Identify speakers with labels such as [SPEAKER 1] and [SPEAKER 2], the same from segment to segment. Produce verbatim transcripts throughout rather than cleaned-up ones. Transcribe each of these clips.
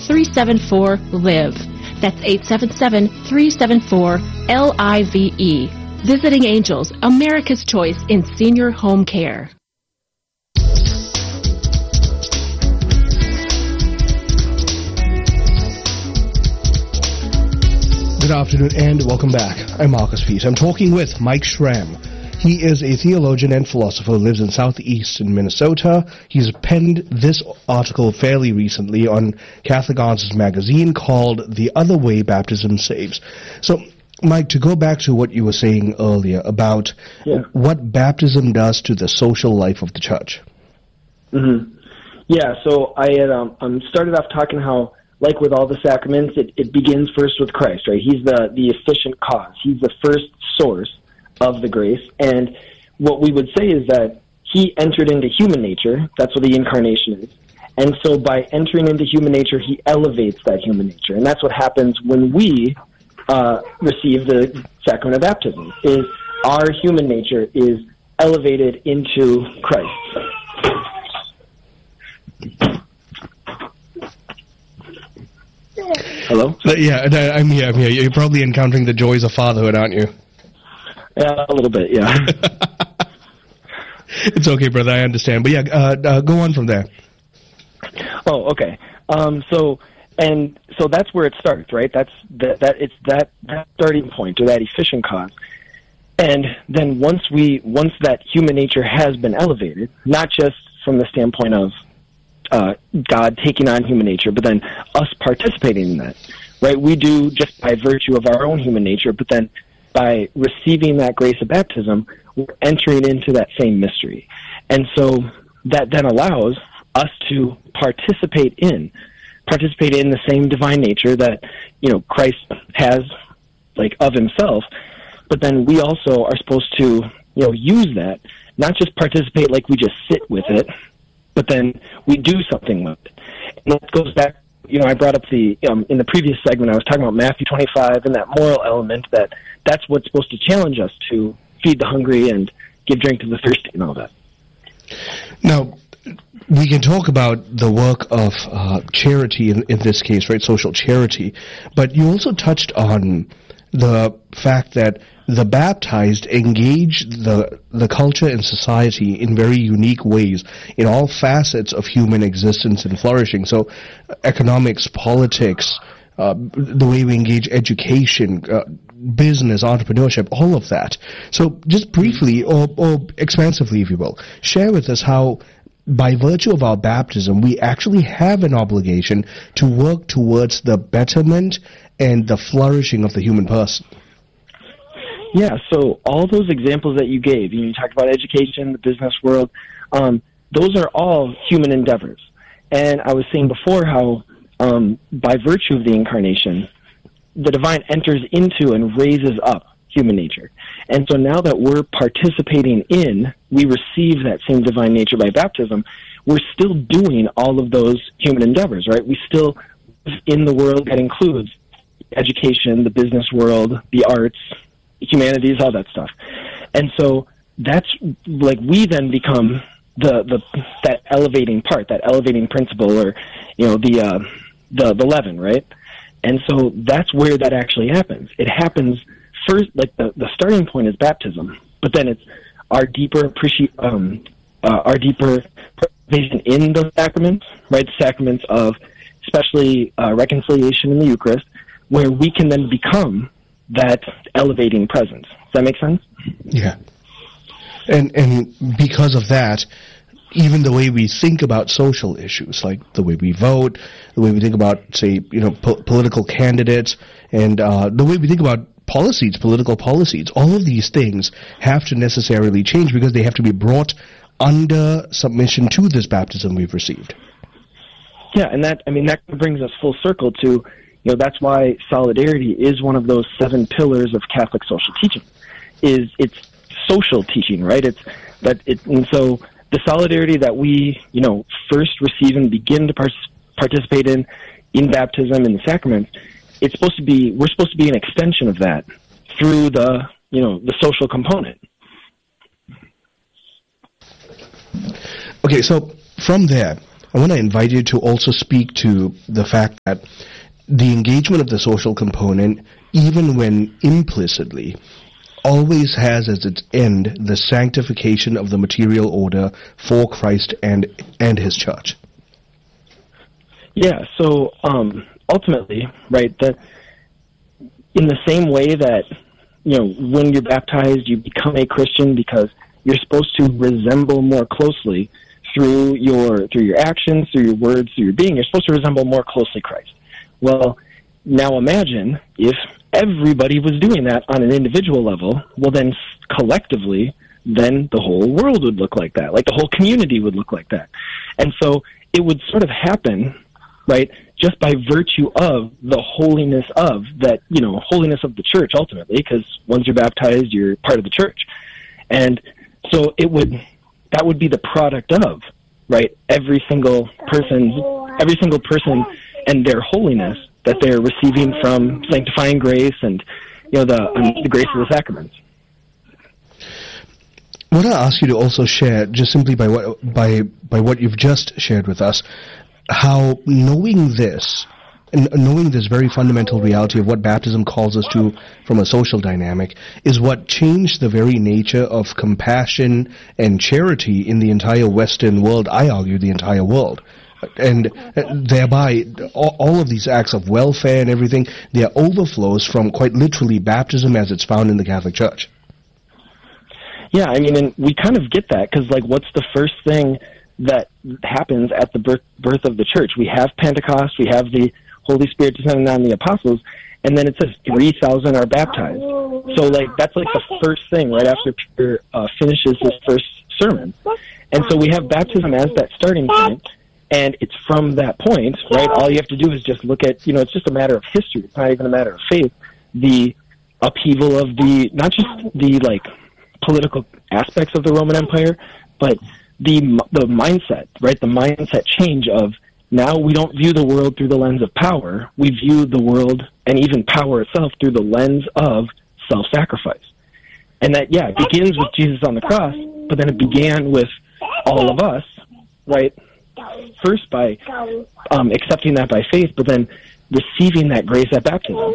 [SPEAKER 1] three seven four, LIVE. That's eight seven seven, three seven four, L I V E. Visiting Angels, America's choice in senior home care.
[SPEAKER 2] Good afternoon and welcome back. I'm Marcus Peace. I'm talking with Mike Schramm. He is a theologian and philosopher who lives in southeastern Minnesota. He's penned this article fairly recently on Catholic Answers magazine called The Other Way Baptism Saves. So, Mike, to go back to what you were saying earlier about yeah. what baptism does to the social life of the church.
[SPEAKER 3] Mm-hmm. Yeah, so I had um, um, started off talking how, like with all the sacraments, it, it begins first with Christ, right? He's the, the efficient cause. He's the first source of the grace. And what we would say is that he entered into human nature. That's what the incarnation is. And so by entering into human nature, he elevates that human nature. And that's what happens when we uh, receive the sacrament of baptism, is our human nature is elevated into Christ. Hello?
[SPEAKER 2] Yeah, I'm here, I'm here. You're probably encountering the joys of fatherhood, aren't you?
[SPEAKER 3] Yeah, a little bit, yeah.
[SPEAKER 2] It's okay, brother, I understand. But yeah, uh, uh, go on from there.
[SPEAKER 3] Oh, okay. Um, so, and so that's where it starts, right? That's that, that it's that, that starting point, or that efficient cause. And then once we, once that human nature has been elevated, not just from the standpoint of uh, God taking on human nature, but then us participating in that, right? We do just by virtue of our own human nature, but then by receiving that grace of baptism, we're entering into that same mystery. And so that then allows us to participate in, participate in the same divine nature that, you know, Christ has, like, of himself, but then we also are supposed to, you know, use that, not just participate like we just sit with it, but then we do something with it. And that goes back, you know, I brought up the, um, in the previous segment, I was talking about Matthew twenty-five and that moral element, that that's what's supposed to challenge us to feed the hungry and give drink to the thirsty and all that.
[SPEAKER 2] Now, we can talk about the work of uh, charity in, in this case, right, social charity, but you also touched on the fact that the baptized engage the the culture and society in very unique ways in all facets of human existence and flourishing. So economics, politics, uh, the way we engage education, uh, business, entrepreneurship, all of that. So just briefly, or, or expansively, if you will, share with us how by virtue of our baptism, we actually have an obligation to work towards the betterment and the flourishing of the human person.
[SPEAKER 3] Yeah, so all those examples that you gave, you, know, you talked about education, the business world, um, those are all human endeavors. And I was saying before how um, by virtue of the incarnation, the divine enters into and raises up human nature. And so now that we're participating in, we receive that same divine nature by baptism, we're still doing all of those human endeavors, right? We still live in the world that includes education, the business world, the arts, humanities, all that stuff. And so that's like we then become the the that elevating part, that elevating principle, or you know the uh, the the leaven, right? And so that's where that actually happens. It happens first, like the the starting point is baptism, but then it's our deeper appreciate um uh, our deeper participation in the sacraments, right? The sacraments of especially uh, reconciliation in the Eucharist, where we can then become that elevating presence. Does that make sense?
[SPEAKER 2] Yeah. And and because of that, even the way we think about social issues, like the way we vote, the way we think about, say, you know, po- political candidates, and uh, the way we think about policies, political policies, all of these things have to necessarily change because they have to be brought under submission to this baptism we've received.
[SPEAKER 3] Yeah, and that, I mean, that brings us full circle to, you know, that's why solidarity is one of those seven pillars of Catholic social teaching. Is it's social teaching, right? It's that it, and so the solidarity that we, you know, first receive and begin to par- participate in, in baptism and the sacraments, it's supposed to be, we're supposed to be an extension of that through the, you know, the social component.
[SPEAKER 2] Okay, so from there, I want to invite you to also speak to the fact that the engagement of the social component, even when implicitly, always has as its end the sanctification of the material order for Christ and and his church.
[SPEAKER 3] Yeah, so um, ultimately, right, that in the same way that, you know, when you're baptized, you become a Christian because you're supposed to resemble more closely through your through your actions, through your words, through your being. You're supposed to resemble more closely Christ. Well, now imagine if everybody was doing that on an individual level, well then collectively, then the whole world would look like that. Like the whole community would look like that. And so it would sort of happen, right, just by virtue of the holiness of that, you know, holiness of the church ultimately, because once you're baptized, you're part of the church. And so it would, that would be the product of, right, every single person, every single person and their holiness that they're receiving from sanctifying grace and, you know, the, um, the grace of the sacraments.
[SPEAKER 2] I want to ask you to also share, just simply by what by by what you've just shared with us, how knowing this, and knowing this very fundamental reality of what baptism calls us to from a social dynamic, is what changed the very nature of compassion and charity in the entire Western world, I argue the entire world. And thereby, all of these acts of welfare and everything, they are overflows from quite literally baptism as it's found in the Catholic Church.
[SPEAKER 3] Yeah, I mean, and we kind of get that, because, like, what's the first thing that happens at the birth, birth of the church? We have Pentecost, we have the Holy Spirit descending on the apostles, and then it says three thousand are baptized. So, like, that's, like, the first thing right after Peter uh, finishes his first sermon. And so we have baptism as that starting point. And it's from that point, right, all you have to do is just look at, you know, it's just a matter of history. It's not even a matter of faith. The upheaval of the, not just the, like, political aspects of the Roman Empire, but the the mindset, right, the mindset change of now we don't view the world through the lens of power. We view the world and even power itself through the lens of self-sacrifice. And that, yeah, it begins with Jesus on the cross, but then it began with all of us, right, first by um, accepting that by faith, but then receiving that grace at baptism.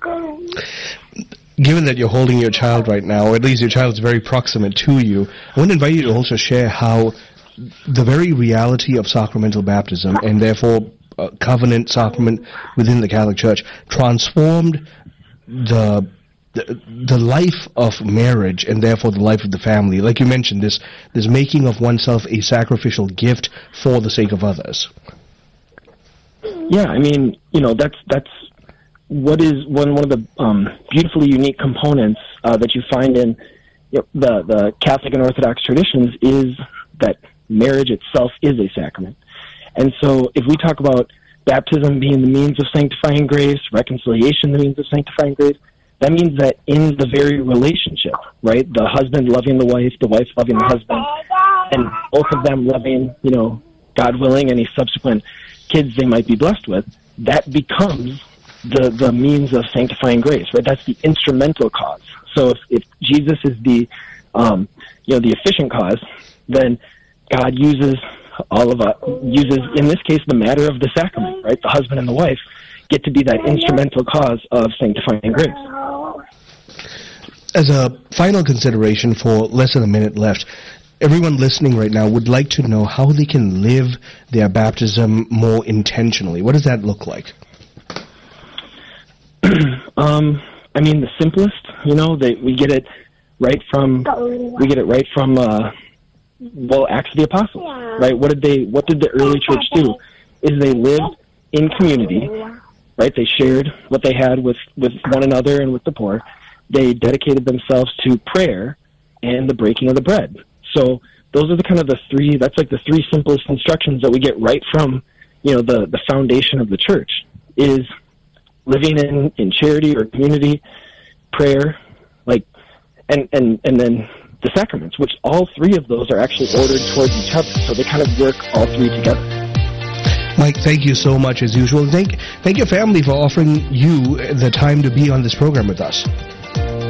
[SPEAKER 2] Given that you're holding your child right now, or at least your child is very proximate to you, I want to invite you to also share how the very reality of sacramental baptism, and therefore uh, covenant sacrament within the Catholic Church, transformed the The, the life of marriage and therefore the life of the family. Like you mentioned, this this making of oneself a sacrificial gift for the sake of others.
[SPEAKER 3] Yeah, I mean, you know, that's that's what is one one of the um, beautifully unique components uh, that you find in, you know, the the Catholic and Orthodox traditions is that marriage itself is a sacrament. And so, if we talk about baptism being the means of sanctifying grace, reconciliation the means of sanctifying grace, that means that in the very relationship, right, the husband loving the wife, the wife loving the husband, and both of them loving, you know, God willing, any subsequent kids they might be blessed with, that becomes the, the means of sanctifying grace, right? That's the instrumental cause. So if, if Jesus is the, um, you know, the efficient cause, then God uses all of us, uses, in this case, the matter of the sacrament, right? The husband and the wife get to be that instrumental cause of sanctifying grace.
[SPEAKER 2] As a final consideration for less than a minute left, everyone listening right now would like to know how they can live their baptism more intentionally. What does that look like?
[SPEAKER 3] um, I mean, the simplest, you know, they, we get it right from, we get it right from, uh, well, Acts of the Apostles, right? What did they, what did the early church do? Is they lived in community, right? They shared what they had with, with one another and with the poor. They dedicated themselves to prayer and the breaking of the bread. So those are the kind of the three, that's like the three simplest instructions that we get right from, you know, the, the foundation of the church, is living in, in charity or community, prayer, like, and, and, and then the sacraments, which all three of those are actually ordered towards each other. So they kind of work all three together.
[SPEAKER 2] Mike, thank you so much as usual. Thank, thank your family for offering you the time to be on this program with us.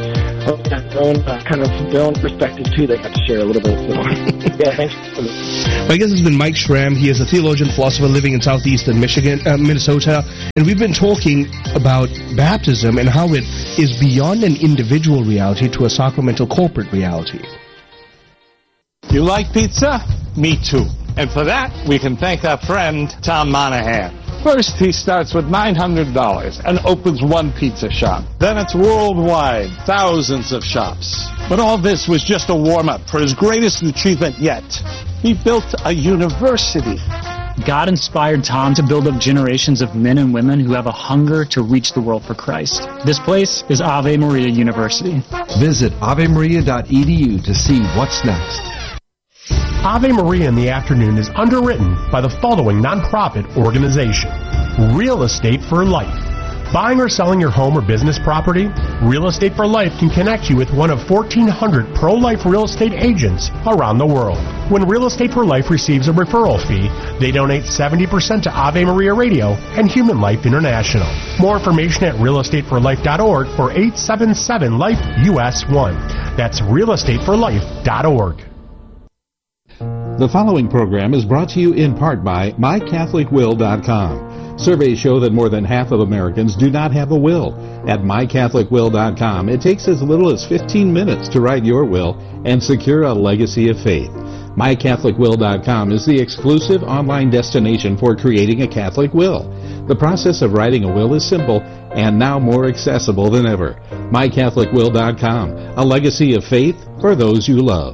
[SPEAKER 3] their own uh, kind of their own perspective too. They got to share a little bit. So, yeah, thanks.
[SPEAKER 2] My guest has been Mike Schramm. He is a theologian, philosopher living in southeastern Michigan, uh, Minnesota, and we've been talking about baptism and how it is beyond an individual reality to a sacramental corporate reality.
[SPEAKER 4] You like pizza? Me too. And for that, we can thank our friend Tom Monahan. First, he starts with nine hundred dollars and opens one pizza shop. Then it's worldwide, thousands of shops. But all this was just a warm-up for his greatest achievement yet. He built a university.
[SPEAKER 5] God inspired Tom to build up generations of men and women who have a hunger to reach the world for Christ. This place is Ave Maria University.
[SPEAKER 6] Visit ave maria dot e d u to see what's next.
[SPEAKER 7] Ave Maria in the Afternoon is underwritten by the following nonprofit organization: Real Estate for Life. Buying or selling your home or business property? Real Estate for Life can connect you with one of fourteen hundred pro-life real estate agents around the world. When Real Estate for Life receives a referral fee, they donate seventy percent to Ave Maria Radio and Human Life International. More information at real estate for life dot org or eight seven seven life U S one. That's real estate for life dot org.
[SPEAKER 8] The following program is brought to you in part by my catholic will dot com. Surveys show that more than half of Americans do not have a will. At my catholic will dot com, it takes as little as fifteen minutes to write your will and secure a legacy of faith. my catholic will dot com is the exclusive online destination for creating a Catholic will. The process of writing a will is simple and now more accessible than ever. my catholic will dot com, a legacy of faith for those you love.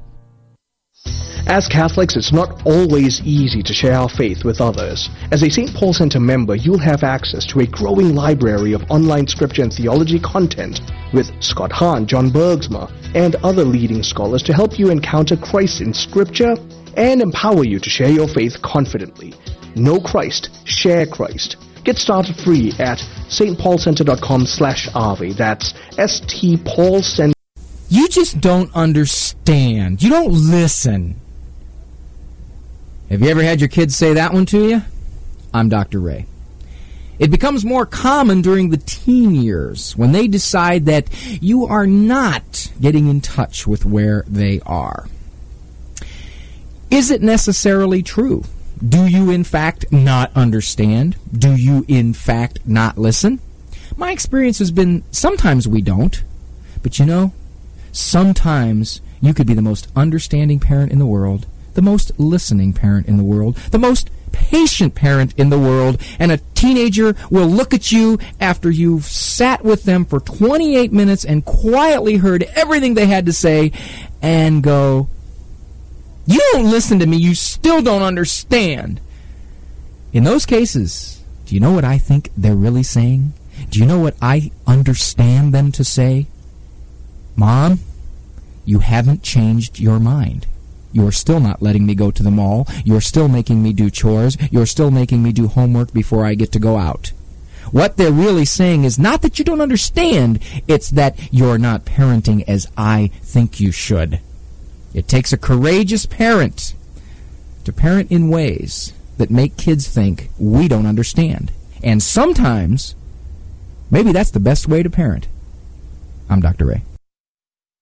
[SPEAKER 2] As Catholics, it's not always easy to share our faith with others. As a Saint Paul Center member, you'll have access to a growing library of online scripture and theology content with Scott Hahn, John Bergsma, and other leading scholars to help you encounter Christ in scripture and empower you to share your faith confidently. Know Christ, share Christ. Get started free at s t paul center dot com slash ave. That's S T Paul Center.
[SPEAKER 9] You just don't understand. You don't listen. Have you ever had your kids say that one to you? I'm Doctor Ray. It becomes more common during the teen years when they decide that you are not getting in touch with where they are. Is it necessarily true? Do you in fact not understand? Do you in fact not listen? My experience has been sometimes we don't, but you know, sometimes you could be the most understanding parent in the world, the most listening parent in the world, the most patient parent in the world, and a teenager will look at you after you've sat with them for twenty-eight minutes and quietly heard everything they had to say and go, "You don't listen to me, you still don't understand." In those cases, do you know what I think they're really saying? Do you know what I understand them to say? "Mom, you haven't changed your mind. You're still not letting me go to the mall. You're still making me do chores. You're still making me do homework before I get to go out." What they're really saying is not that you don't understand, it's that you're not parenting as I think you should. It takes a courageous parent to parent in ways that make kids think we don't understand. And sometimes, maybe that's the best way to parent. I'm Doctor Ray.